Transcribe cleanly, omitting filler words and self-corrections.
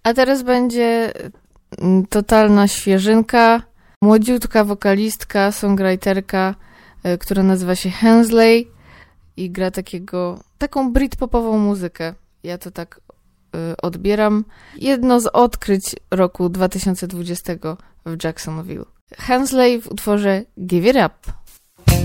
A teraz będzie totalna świeżynka, młodziutka wokalistka, songwriterka, która nazywa się Hensley i gra taką britpopową muzykę. Ja to tak odbieram. Jedno z odkryć roku 2020 w Jacksonville. Hensley w utworze Give It Up.